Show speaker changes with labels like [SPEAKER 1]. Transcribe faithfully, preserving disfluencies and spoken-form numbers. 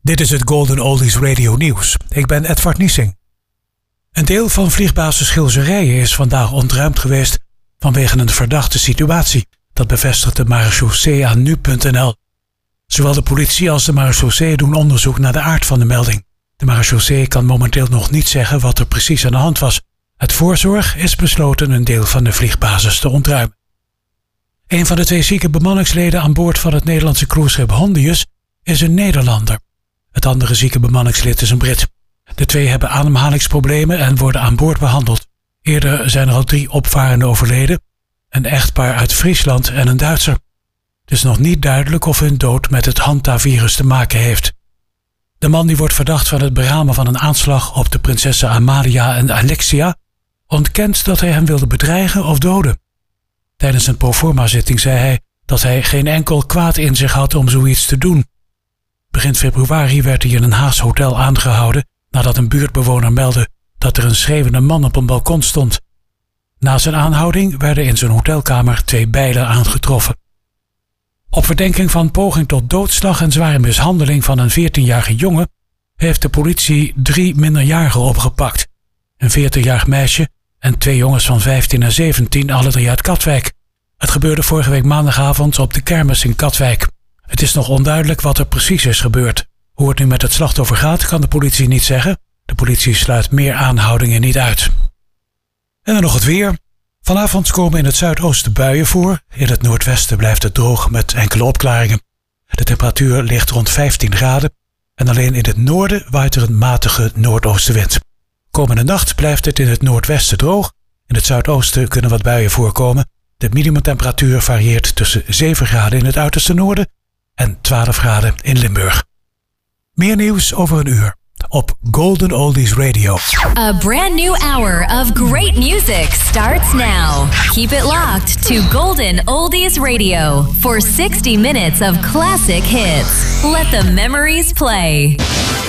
[SPEAKER 1] Dit is het Golden Oldies Radio Nieuws. Ik ben Edward Niesing. Een deel van vliegbasis Schilzerijen is vandaag ontruimd geweest vanwege een verdachte situatie. Dat bevestigt de marechaussee aan nu punt n l. Zowel de politie als de marechaussee doen onderzoek naar de aard van de melding. De marechaussee kan momenteel nog niet zeggen wat er precies aan de hand was. Uit voorzorg is besloten een deel van de vliegbasis te ontruimen. Een van de twee zieke bemanningsleden aan boord van het Nederlandse cruiseschip Hondius is een Nederlander. Het andere zieke bemanningslid is een Brit. De twee hebben ademhalingsproblemen en worden aan boord behandeld. Eerder zijn er al drie opvarenden overleden, een echtpaar uit Friesland en een Duitser. Het is nog niet duidelijk of hun dood met het Hanta-virus te maken heeft. De man die wordt verdacht van het beramen van een aanslag op de prinsessen Amalia en Alexia ontkent dat hij hen wilde bedreigen of doden. Tijdens een proforma-zitting zei hij dat hij geen enkel kwaad in zich had om zoiets te doen. Begin februari werd hij in een Haags hotel aangehouden nadat een buurtbewoner meldde dat er een schreeuwende man op een balkon stond. Na zijn aanhouding werden in zijn hotelkamer twee bijlen aangetroffen. Op verdenking van poging tot doodslag en zware mishandeling van een veertienjarige jongen heeft de politie drie minderjarigen opgepakt. Een veertigjarig meisje en twee jongens van vijftien en zeventien, alle drie uit Katwijk. Het gebeurde vorige week maandagavond op de kermis in Katwijk. Het is nog onduidelijk wat er precies is gebeurd. Hoe het nu met het slachtoffer gaat, kan de politie niet zeggen. De politie sluit meer aanhoudingen niet uit. En dan nog het weer. Vanavond komen in het zuidoosten buien voor. In het noordwesten blijft het droog met enkele opklaringen. De temperatuur ligt rond vijftien graden. En alleen in het noorden waait er een matige noordoostenwind. Komende nacht blijft het in het noordwesten droog. In het zuidoosten kunnen wat buien voorkomen. De minimumtemperatuur varieert tussen zeven graden in het uiterste noorden en twaalf graden in Limburg. Meer nieuws over een uur op Golden Oldies Radio.
[SPEAKER 2] A brand new hour of great music starts now. Keep it locked to Golden Oldies Radio for sixty minutes of classic hits. Let the memories play.